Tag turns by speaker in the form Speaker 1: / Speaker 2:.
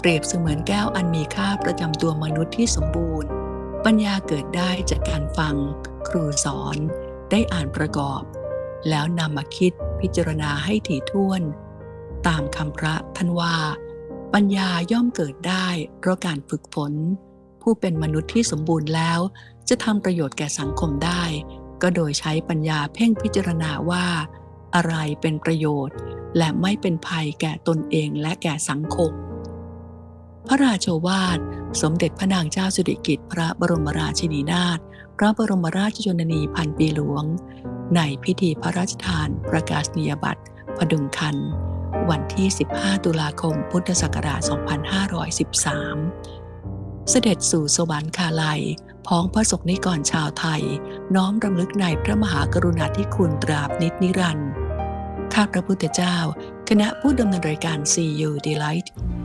Speaker 1: เปรียบเสมือนแก้วอันมีค่าประจำตัวมนุษย์ที่สมบูรณ์ปัญญาเกิดได้จากการฟังครูสอนได้อ่านประกอบแล้วนำมาคิดพิจารณาให้ถี่ถ้วนตามคำพระท่านว่าปัญญาย่อมเกิดได้เพราะการฝึกฝนผู้เป็นมนุษย์ที่สมบูรณ์แล้วจะทำประโยชน์แก่สังคมได้ก็โดยใช้ปัญญาเพ่งพิจารณาว่าอะไรเป็นประโยชน์และไม่เป็นภัยแก่ตนเองและแก่สังคมพระราโชวาทสมเด็จพระนางเจ้าสิริกิติ์พระบรมราชินีนาถพระบรมราชชนนีพันปีหลวงในพิธีพระราชทานประกาศนียบัตรพดุงครรภ์วันที่ 15 ตุลาคม พุทธศักราช 2513 เสด็จสู่สวรรคาลัยพ้องพระสงฆ์นิกรชาวไทยน้อมรำลึกในพระมหากรุณาธิคุณตราบนิจนิรันดร์ข้าพระพุทธเจ้าคณะผู้ดำเนินรายการ See You Delight